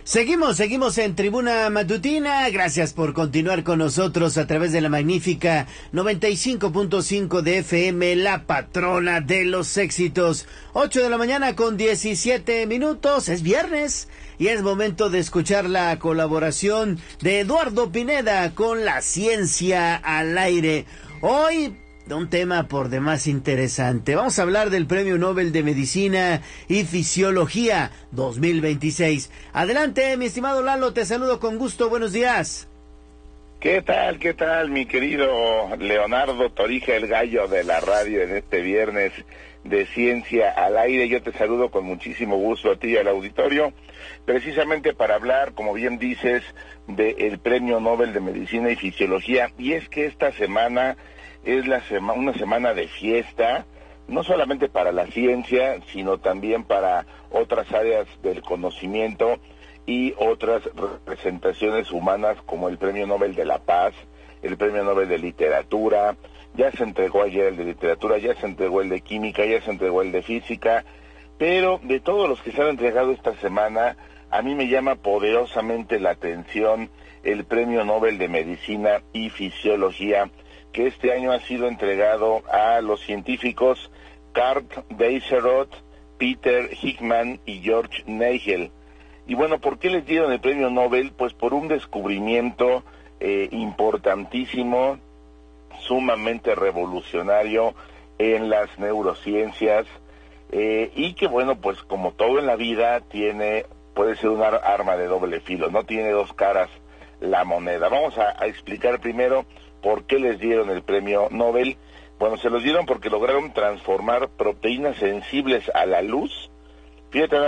Seguimos en Tribuna Matutina. Gracias por continuar con nosotros a través de la magnífica 95.5 de FM, la patrona de los éxitos. 8 de la mañana con 17 minutos. Es viernes y es momento de escuchar la colaboración de Eduardo Pineda con La Ciencia al Aire. Hoy, un tema por demás interesante. Vamos a hablar del Premio Nobel de Medicina y Fisiología 2026. Adelante, mi estimado Lalo, te saludo con gusto. Buenos días. ¿Qué tal, mi querido Leonardo Torija, el gallo de la radio, en este viernes de Ciencia al Aire? Yo te saludo con muchísimo gusto a ti y al auditorio, precisamente para hablar, como bien dices, del Premio Nobel de Medicina y Fisiología. Y es que esta semana es una semana de fiesta, no solamente para la ciencia, sino también para otras áreas del conocimiento y otras representaciones humanas, como el Premio Nobel de la Paz, el Premio Nobel de Literatura. Ya se entregó ayer el de Literatura, ya se entregó el de Química, ya se entregó el de Física, pero de todos los que se han entregado esta semana, a mí me llama poderosamente la atención el Premio Nobel de Medicina y Fisiología, que este año ha sido entregado a los científicos Karl Weizsäcker, Peter Hickman y George Nagel. Y bueno, ¿por qué les dieron el premio Nobel? Pues por un descubrimiento importantísimo, sumamente revolucionario en las neurociencias, y que bueno, pues como todo en la vida puede ser un arma de doble filo, no tiene dos caras la moneda. Vamos a explicar primero por qué les dieron el premio Nobel. Bueno, se los dieron porque lograron transformar proteínas sensibles a la luz. Fíjate